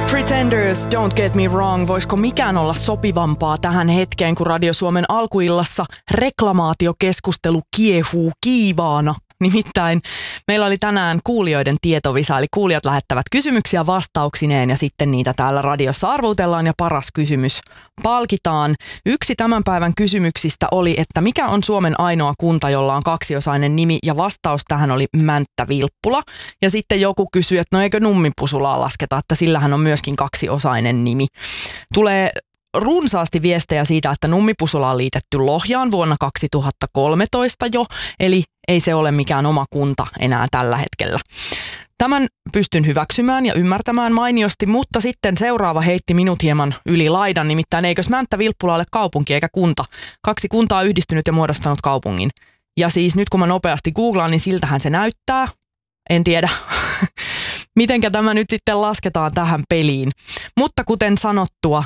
Pretenders, don't get me wrong. Voisiko mikään olla sopivampaa tähän hetkeen, kun Radio Suomen alkuillassa reklamaatiokeskustelu kiehuu kiivaana? Nimittäin meillä oli tänään kuulijoiden tietovisa, eli kuulijat lähettävät kysymyksiä vastauksineen ja sitten niitä täällä radiossa arvutellaan ja paras kysymys palkitaan. Yksi tämän päivän kysymyksistä oli, että mikä on Suomen ainoa kunta, jolla on kaksiosainen nimi, ja vastaus tähän oli Mänttä-Vilppula. Ja sitten joku kysyi, että no eikö Nummipusulaa lasketa, että sillähän on myöskin kaksiosainen nimi. Tulee runsaasti viestejä siitä, että Nummipusula on liitetty Lohjaan vuonna 2013 jo, eli ei se ole mikään oma kunta enää tällä hetkellä. Tämän pystyn hyväksymään ja ymmärtämään mainiosti, mutta sitten seuraava heitti minut hieman yli laidan, nimittäin eikös Mänttä-Vilppula ole kaupunki eikä kunta. 2 kuntaa on yhdistynyt ja muodostanut kaupungin. Ja siis nyt kun mä nopeasti googlaan, niin siltähän se näyttää. En tiedä, mitenkä tämä nyt sitten lasketaan tähän peliin. Mutta kuten sanottua,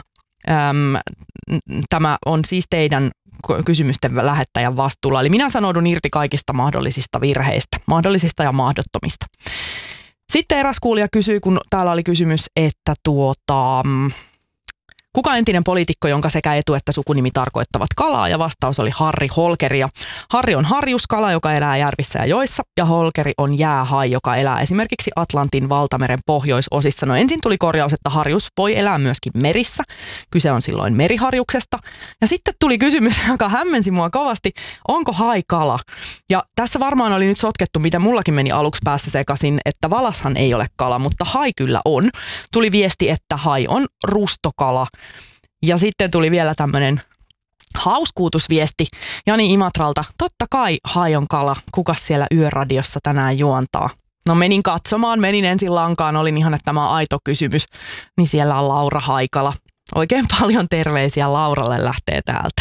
tämä on siis teidän kysymysten lähettäjän vastuulla. Eli minä sanoudun irti kaikista mahdollisista virheistä, mahdollisista ja mahdottomista. Sitten eräs kuulija kysyi, kun täällä oli kysymys, että kuka entinen poliitikko, jonka sekä etu- että sukunimi tarkoittavat kalaa, ja vastaus oli Harri Holkeri. Ja Harri on harjuskala, joka elää järvissä ja joissa, ja Holkeri on jäähai, joka elää esimerkiksi Atlantin valtameren pohjoisosissa. No ensin tuli korjaus, että harjus voi elää myöskin merissä. Kyse on silloin meriharjuksesta. Ja sitten tuli kysymys, joka hämmensi mua kovasti, onko hai kala? Ja tässä varmaan oli nyt sotkettu, mitä mullakin meni aluksi päässä sekaisin, että valashan ei ole kala, mutta hai kyllä on. Tuli viesti, että hai on rustokala. Ja sitten tuli vielä tämmöinen hauskuutusviesti Jani Imatralta. Totta kai hai on kala. Kukas siellä Yöradiossa tänään juontaa? No menin katsomaan, menin ensin lankaan. Olin ihan, että tämä on aito kysymys. Niin siellä on Laura Haikala. Oikein paljon terveisiä Lauralle lähtee täältä.